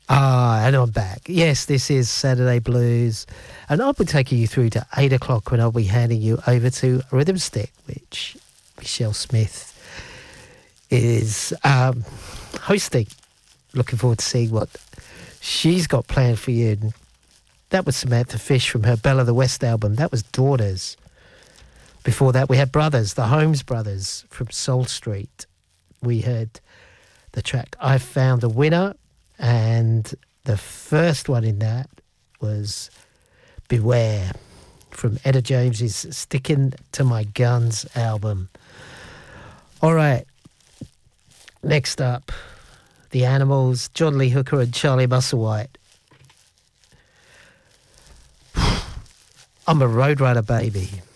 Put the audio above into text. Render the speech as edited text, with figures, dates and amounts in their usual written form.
Ah, and I'm back. Yes, this is Saturday Blues, and I'll be taking you through to 8 o'clock when I'll be handing you over to Rhythm Stick, which Michelle Smith is hosting. Looking forward to seeing what she's got planned for you. And that was Samantha Fish from her Bella the West album. That was Daughters. Before that, we had Brothers, the Holmes Brothers from Soul Street. We heard the track I Found a Winner. And the first one in that was Beware from Etta James's Sticking to My Guns album. All right, next up, The Animals, John Lee Hooker and Charlie Musselwhite. I'm a Roadrunner baby.